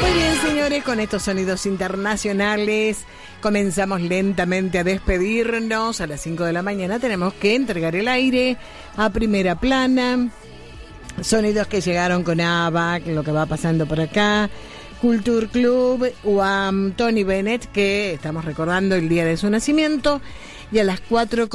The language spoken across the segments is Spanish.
Señores, con estos sonidos internacionales comenzamos lentamente a despedirnos. A las 5 de la mañana tenemos que entregar el aire a Primera Plana. Sonidos que llegaron con ABBA, lo que va pasando por acá. Culture Club, Tony Bennett, que estamos recordando el día de su nacimiento. Y a las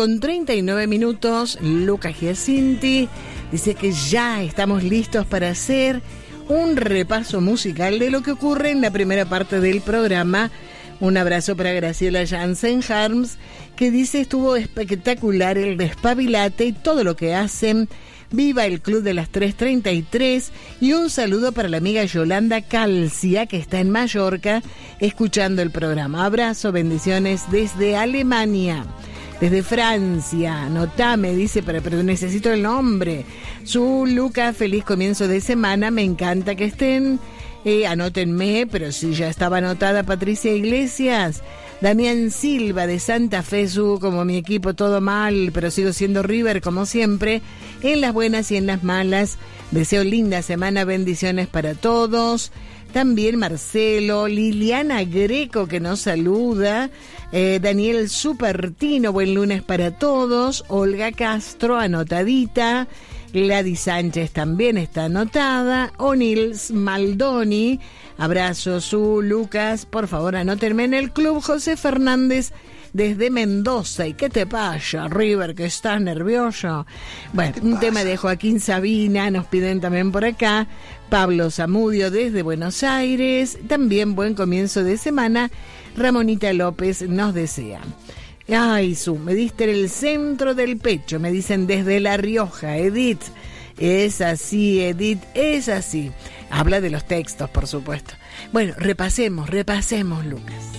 4:39, Luca Giacinti dice que ya estamos listos para hacer un repaso musical de lo que ocurre en la primera parte del programa. Un abrazo para Graciela Jansen Harms, que dice estuvo espectacular el despabilate y todo lo que hacen. Viva el Club de las 3:33 y un saludo para la amiga Yolanda Calcia, que está en Mallorca escuchando el programa. Abrazo, bendiciones desde Alemania. Desde Francia, anotame, dice, pero necesito el nombre. Su Luca, feliz comienzo de semana, me encanta que estén. Anótenme, pero si ya estaba anotada Patricia Iglesias. Damián Silva de Santa Fe, como mi equipo, todo mal, pero sigo siendo River como siempre, en las buenas y en las malas. Deseo linda semana, bendiciones para todos. También Marcelo, Liliana Greco que nos saluda, Daniel Supertino, buen lunes para todos, Olga Castro, anotadita, Gladys Sánchez también está anotada, O'Neill Maldoni, abrazo, Lucas, por favor anótenme en el club. José Fernández desde Mendoza, ¿y qué te pasa, River, que estás nervioso? Bueno, un tema de Joaquín Sabina, nos piden también por acá. Pablo Zamudio desde Buenos Aires, también buen comienzo de semana. Ramonita López nos desea. Ay, me diste en el centro del pecho, me dicen desde La Rioja, Edith. Es así, Edith, es así. Habla de los textos, por supuesto. Bueno, repasemos, Lucas.